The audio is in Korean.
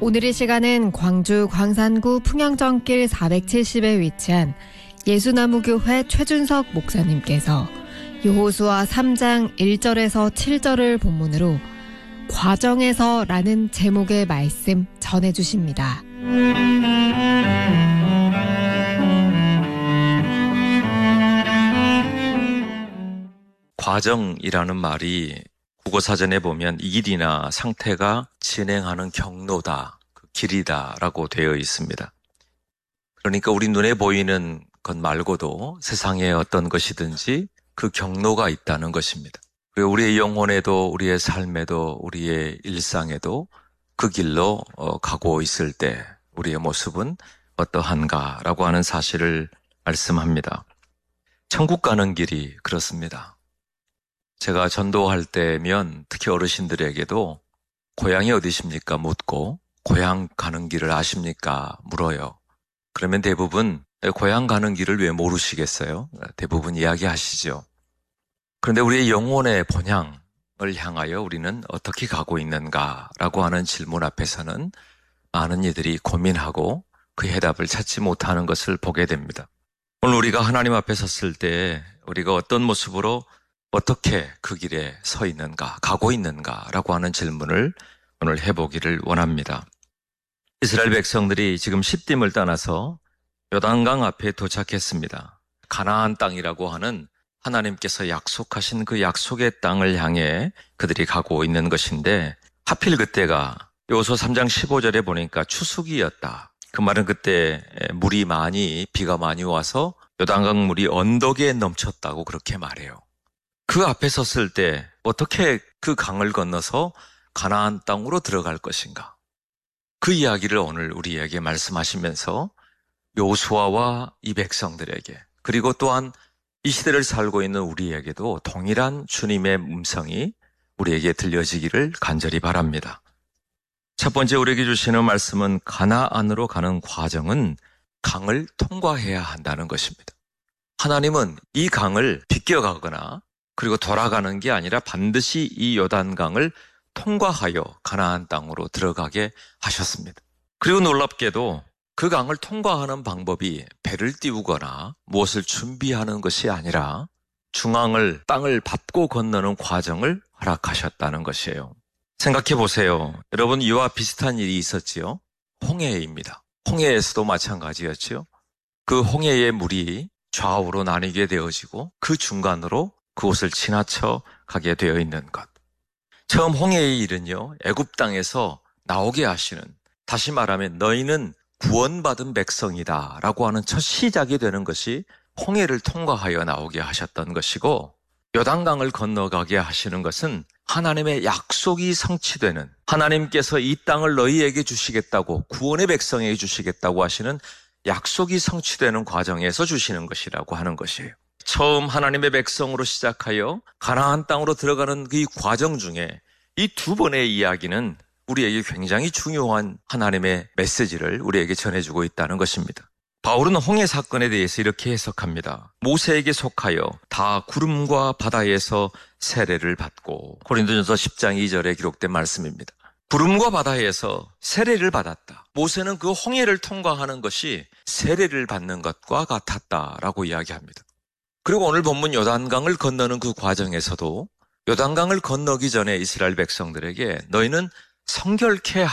오늘 이 시간은 광주 광산구 풍영정길 470에 위치한 예수나무교회 최준석 목사님께서 여호수아 3장 1절에서 7절을 본문으로 과정에서 라는 제목의 말씀 전해주십니다. 과정이라는 말이 국어사전에 보면 일이나 상태가 진행하는 경로다, 그 길이다라고 되어 있습니다. 그러니까 우리 눈에 보이는 것 말고도 세상에 어떤 것이든지 그 경로가 있다는 것입니다. 그리고 우리의 영혼에도 우리의 삶에도 우리의 일상에도 그 길로 가고 있을 때 우리의 모습은 어떠한가라고 하는 사실을 말씀합니다. 천국 가는 길이 그렇습니다. 제가 전도할 때면 특히 어르신들에게도 고향이 어디십니까? 묻고 고향 가는 길을 아십니까? 물어요. 그러면 대부분 고향 가는 길을 왜 모르시겠어요? 대부분 이야기하시죠. 그런데 우리의 영혼의 본향을 향하여 우리는 어떻게 가고 있는가라고 하는 질문 앞에서는 많은 이들이 고민하고 그 해답을 찾지 못하는 것을 보게 됩니다. 오늘 우리가 하나님 앞에 섰을 때 우리가 어떤 모습으로 어떻게 그 길에 서 있는가, 가고 있는가라고 하는 질문을 오늘 해보기를 원합니다. 이스라엘 백성들이 지금 시딤을 떠나서 요단강 앞에 도착했습니다. 가나안 땅이라고 하는 하나님께서 약속하신 그 약속의 땅을 향해 그들이 가고 있는 것인데 하필 그때가 여호수아 3장 15절에 보니까 추수기였다. 그 말은 그때 비가 많이 와서 요단강 물이 언덕에 넘쳤다고 그렇게 말해요. 그 앞에 섰을 때 어떻게 그 강을 건너서 가나안 땅으로 들어갈 것인가? 그 이야기를 오늘 우리에게 말씀하시면서 여호수아와 이 백성들에게 그리고 또한 이 시대를 살고 있는 우리에게도 동일한 주님의 음성이 우리에게 들려지기를 간절히 바랍니다. 첫 번째 우리에게 주시는 말씀은 가나안으로 가는 과정은 강을 통과해야 한다는 것입니다. 하나님은 이 강을 비껴가거나 그리고 돌아가는 게 아니라 반드시 이 요단강을 통과하여 가나안 땅으로 들어가게 하셨습니다. 그리고 놀랍게도 그 강을 통과하는 방법이 배를 띄우거나 무엇을 준비하는 것이 아니라 중앙을 땅을 밟고 건너는 과정을 허락하셨다는 것이에요. 생각해 보세요. 여러분 이와 비슷한 일이 있었지요. 홍해입니다. 홍해에서도 마찬가지였지요. 그 홍해의 물이 좌우로 나뉘게 되어지고 그 중간으로 그곳을 지나쳐 가게 되어 있는 것. 처음 홍해의 일은요, 애굽 땅에서 나오게 하시는, 다시 말하면 너희는 구원받은 백성이다 라고 하는 첫 시작이 되는 것이 홍해를 통과하여 나오게 하셨던 것이고, 요단강을 건너가게 하시는 것은 하나님의 약속이 성취되는, 하나님께서 이 땅을 너희에게 주시겠다고, 구원의 백성에게 주시겠다고 하시는 약속이 성취되는 과정에서 주시는 것이라고 하는 것이에요. 처음 하나님의 백성으로 시작하여 가나안 땅으로 들어가는 그 과정 중에 이 두 번의 이야기는 우리에게 굉장히 중요한 하나님의 메시지를 우리에게 전해주고 있다는 것입니다. 바울은 홍해 사건에 대해서 이렇게 해석합니다. 모세에게 속하여 다 구름과 바다에서 세례를 받고, 고린도전서 10장 2절에 기록된 말씀입니다. 구름과 바다에서 세례를 받았다. 모세는 그 홍해를 통과하는 것이 세례를 받는 것과 같았다라고 이야기합니다. 그리고 오늘 본문 요단강을 건너는 그 과정에서도 요단강을 건너기 전에 이스라엘 백성들에게 너희는 성결케